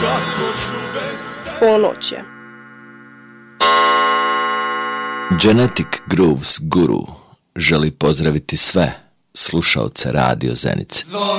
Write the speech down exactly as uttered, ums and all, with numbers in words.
Ponoć je. Genetic Grooves Guru želi pozdraviti sve slušaoce Radio Zenice.